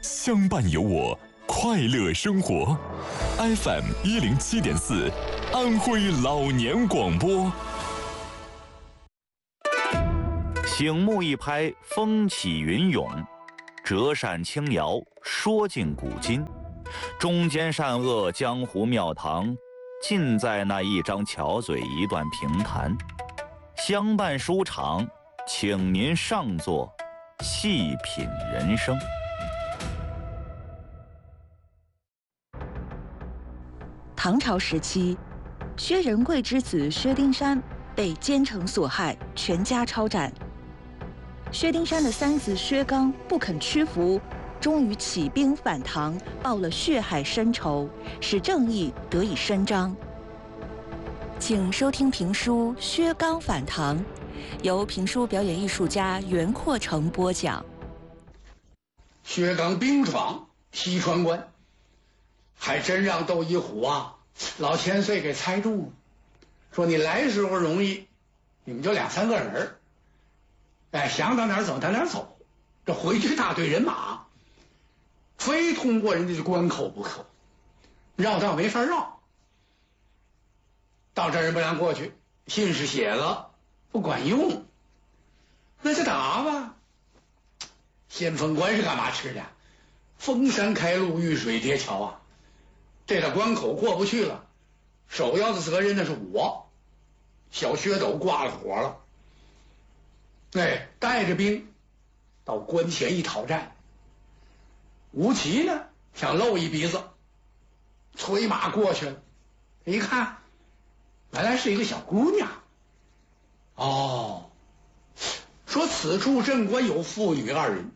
相伴有我，快乐生活。FM 107.4，安徽老年广播。 醒目一拍，风起云涌；折扇轻摇，说尽古今。忠奸善恶，江湖庙堂，尽在那一张巧嘴，一段评弹。相伴书场，请您上座，细品人生。 唐朝时期，薛仁贵之子薛丁山被奸臣所害，全家抄斩。薛丁山的三子薛刚不肯屈服，终于起兵反唐，报了血海深仇，使正义得以伸张。请收听评书《薛刚反唐》，由评书表演艺术家袁阔成播讲。 薛刚兵闯西川关，还真让窦一虎老千岁给猜中了，说你来时候容易，你们就2、3个人想到哪儿走到哪儿走，这回去大队人马，非通过人家的关口不可，绕道没法绕。到这儿人不让过去，信是写了，不管用，那就打吧。先锋官是干嘛吃的？封山开路，遇水叠桥这个关口过不去了，首要的责任那是我。小薛斗挂了火了，带着兵到关前一讨战。吴奇呢想露一鼻子，催马过去了，一看原来是一个小姑娘。说此处镇关有父女2人，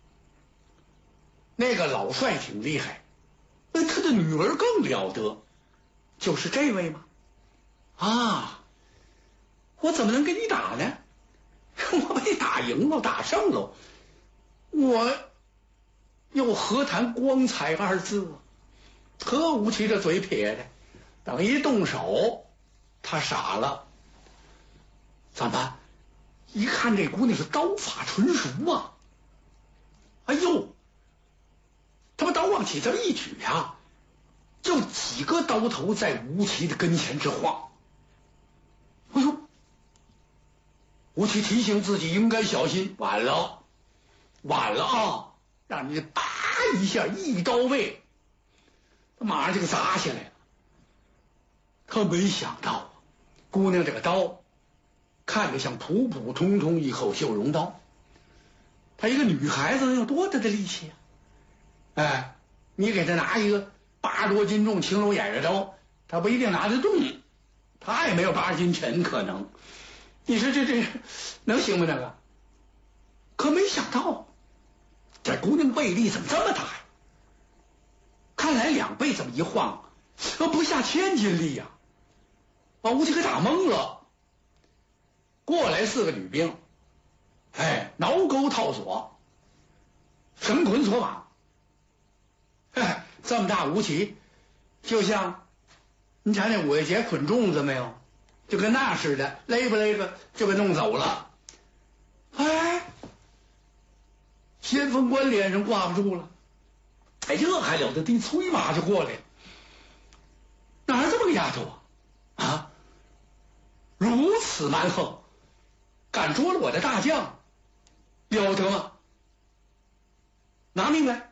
那个老帅挺厉害，那他的女儿更了得，就是这位吗？我怎么能跟你打呢？我被打赢了，打胜了，我又何谈光彩2字？何无其这嘴撇的，等一动手，他傻了。怎么办？一看这姑娘是刀法纯熟他把刀往起这么一举就几个刀头在吴奇的跟前直晃。吴奇提醒自己应该小心，晚了让你啪一下一刀背，他马上就给砸下来了。他没想到姑娘这个刀看着像普普通通一口绣绒刀，她一个女孩子能有多大的力气你给她拿一个80多斤重青龙偃月刀，她不一定拿得动，她也没有80斤沉可能。你说这能行吗？这个可没想到这姑娘背力怎么这么大呀？看来2背这么一晃不下1000斤力把吴奇给打懵了。过来4个女兵，挠钩套索，绳捆索马。这么大吴奇，就像你瞧那5月节捆粽子没有，就跟那似的，勒不勒个就给弄走了。先锋官脸上挂不住了，这还了得地，催马就过来了。哪儿这么个丫头如此蛮横，敢捉了我的大将，了得吗？拿命来！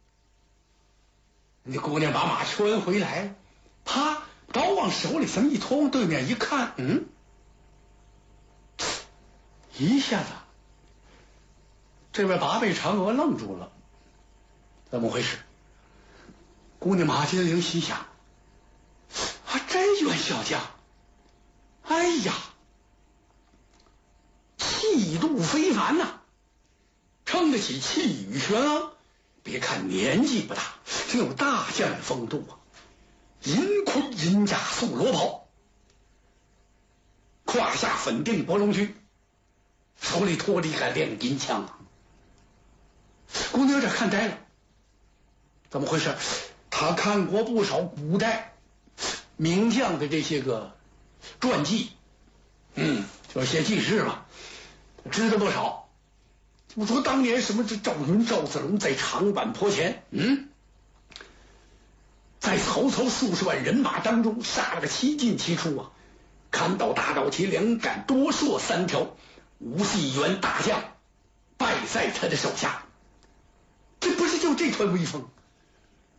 那姑娘把马圈回来了，啪，刀往手里这么一拖，往对面一看，一下子这位8倍嫦娥愣住了，怎么回事？姑娘马金玲心想，真冤小将，气度非凡撑得起气宇轩昂。别看年纪不大，真有大将的风度银盔银甲素罗袍，胯下粉定博龙驹，手里托着一杆亮银枪姑娘有点看呆了，怎么回事？他看过不少古代名将的这些个传记，就写记事吧，知道不少。 我说当年什么这赵云、赵子龙在长坂坡前，在曹操数十万人马当中杀了个七进七出啊！看到大刀旗两杆多槊三条，无系一员大将败在他的手下，这不是就这传威风？